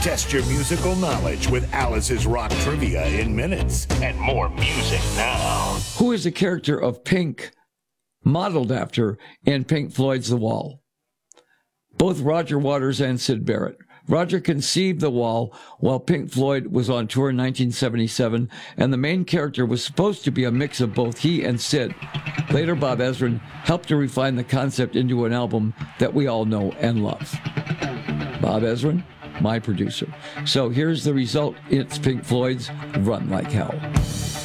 Test your musical knowledge with Alice's Rock Trivia in minutes. And more music now. Who is the character of Pink modeled after in Pink Floyd's The Wall? Both Roger Waters and Syd Barrett. Roger conceived The Wall while Pink Floyd was on tour in 1977, and the main character was supposed to be a mix of both he and Syd. Later, Bob Ezrin helped to refine the concept into an album that we all know and love. Bob Ezrin, my producer. So here's the result. It's Pink Floyd's Run Like Hell.